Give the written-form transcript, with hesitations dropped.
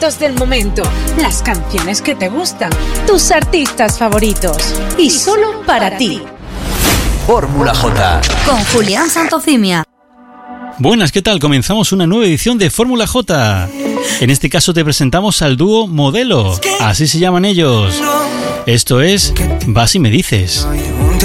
del momento, las canciones que te gustan, tus artistas favoritos y solo para ti. Fórmula J con Julián Santocimia. Buenas, ¿qué tal? Comenzamos una nueva edición de Fórmula J. En este caso te presentamos al dúo Modelo, así se llaman ellos. Esto es Vas y me dices.